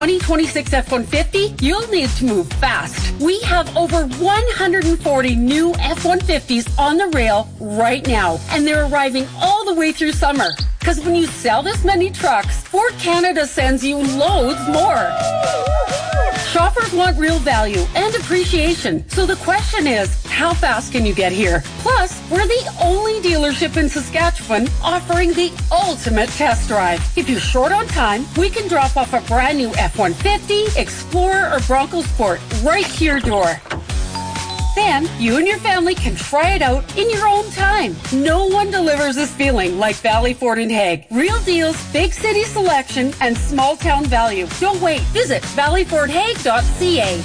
2026 F-150, you'll need to move fast. We have over 140 new F-150s on the rail right now, and they're arriving all the way through summer. Because when you sell this many trucks, Ford Canada sends you loads more. Shoppers want real value and appreciation. So the question is, how fast can you get here? Plus, we're the only dealership in Saskatchewan offering the ultimate test drive. If you're short on time, we can drop off a brand new F-150, Explorer, or Bronco Sport right to your door. Then, you and your family can try it out in your own time. No one delivers this feeling like Valley Ford in Hague. Real deals, big city selection, and small town value. Don't wait. Visit valleyfordhague.ca.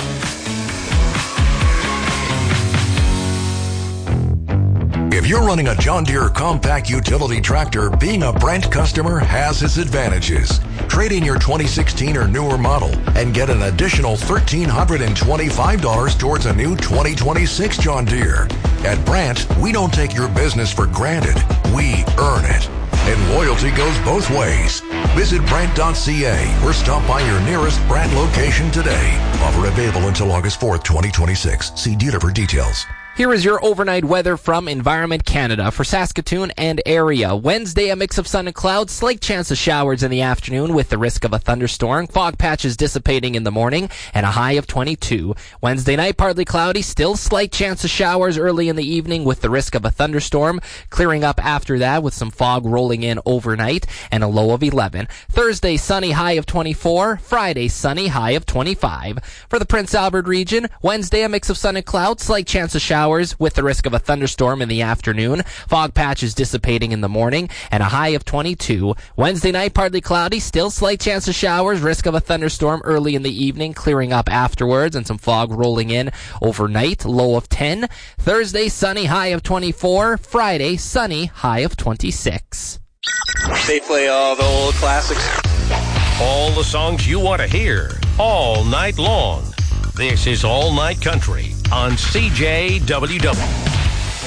If you're running a John Deere compact utility tractor, being a Brent customer has its advantages. Trade in your 2016 or newer model and get an additional $1,325 towards a new 2026 John Deere. At Brent, we don't take your business for granted. We earn it. And loyalty goes both ways. Visit Brent.ca or stop by your nearest Brent location today. Offer available until August 4th, 2026. See dealer for details. Here is your overnight weather from Environment Canada for Saskatoon and area. Wednesday, a mix of sun and clouds, slight chance of showers in the afternoon with the risk of a thunderstorm. Fog patches dissipating in the morning and a high of 22. Wednesday night, partly cloudy, still slight chance of showers early in the evening with the risk of a thunderstorm. Clearing up after that with some fog rolling in overnight and a low of 11. Thursday, sunny, high of 24. Friday, sunny, high of 25. For the Prince Albert region, Wednesday, a mix of sun and clouds, slight chance of showers with the risk of a thunderstorm in the afternoon. Fog patches dissipating in the morning and a high of 22. Wednesday night, partly cloudy, still slight chance of showers, risk of a thunderstorm early in the evening, clearing up afterwards and some fog rolling in overnight, low of 10. Thursday, sunny, high of 24. Friday, sunny, high of 26. They play all the old classics. All the songs you want to hear, all night long. This is All Night Country on CJWW.